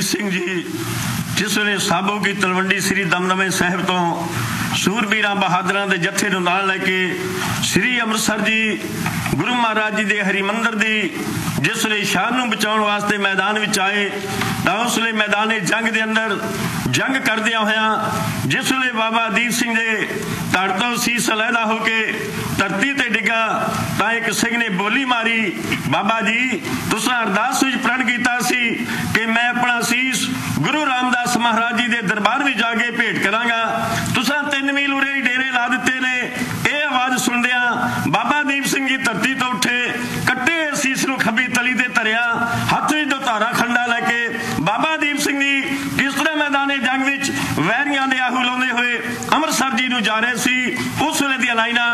ਸਿੰਘ ਜੀ ਜਿਸ ਵੇਲੇ ਸਾਬੋ ਕੀ ਤਲਵੰਡੀ ਸ੍ਰੀ ਦਮਦਮੇ ਸਾਹਿਬ ਤੋਂ ਸੂਰਬੀਰਾਂ ਬਹਾਦਰਾਂ ਦੇ ਜੱਥੇ ਨੂੰ ਨਾਲ ਲੈ ਕੇ ਸ੍ਰੀ ਅੰਮ੍ਰਿਤਸਰ ਜੀ ਗੁਰੂ ਮਹਾਰਾਜ ਜੀ ਦੇ ਹਰਿਮੰਦਰ ਦੀ ਜਿਸ ਵੇਲੇ ਸ਼ਾਨ ਨੂੰ ਬਚਾਉਣ ਵਾਸਤੇ ਮੈਦਾਨ ਵਿੱਚ ਆਏ ਤਾਂ ਉਸ ਵੇਲੇ ਮੈਦਾਨੇ ਜੰਗ ਦੇ ਅੰਦਰ ਜੰਗ ਕਰਦਿਆਂ ਹੋਇਆਂ ਜਿਸ ਵੇਲੇ ਬਾਬਾ ਦੀਪ ਸਿੰਘ ਦੇ ਧੜ ਤੋਂ ਸੀਸ ਅਲੱਗਾ ਹੋ ਕੇ ਧਰਤੀ ਤੇ ਡਿੱਗਾ ਤਾਂ ਇੱਕ ਸਿੰਘ ਨੇ ਬੋਲੀ ਮਾਰੀ, ਬਾਬਾ ਜੀ ਤੁਸੀਂ ਅਰਦਾਸ ਵਿੱਚ ਪ੍ਰਣ ਕੀਤਾ ਸੀ ਕਿ ਮੈਂ ਆਪਣਾ ਸੀਸ ਗੁਰੂ ਰਾਮਦਾਸ ਮਹਾਰਾਜ ਜੀ ਦੇ ਦਰਬਾਰ ਵਿੱਚ ਜਾ ਕੇ ਭੇਟ ਕਰਾਂਗਾ, ਤੁਸੀਂ 3 ਮੀਲ ਉਰੇ ਹੀ ਡੇਰੇ ਲਾ ਦਿੱਤੇ ਨੇ। ਇਹ ਆਵਾਜ਼ ਸੁਣਦਿਆਂ ਬਾਬਾ ਦੀਪ ਸਿੰਘ ਜੀ ਧਰਤੀ ਤੋਂ ਉੱਠੇ, ਕੱਟੇ ਸੀਸ ਨੂੰ ਖੱਬੀ ਤਲੀ ਤੇ ਧਰਿਆ, ਹੱਥ ਵਿੱਚ ਧਾਰਾ ਖੰਡਾ ਲੈ ਕੇ ਬਾਬਾ ਦੀਪ ਸਿੰਘ ਜੀ ਕਿਸ ਤਰ੍ਹਾਂ ਮੈਦਾਨੇ ਜੰਗ ਵਿੱਚ ਵੈਰੀਆਂ ਦੇ ਆਹੂ ਲਾਉਂਦੇ ਹੋਏ ਅੰਮ੍ਰਿਤਸਰ ਜੀ ਨੂੰ ਜਾ ਰਹੇ ਸੀ। ਉਸ ਵੇਲੇ ਦੀਆਂ ਲਾਈਨਾਂ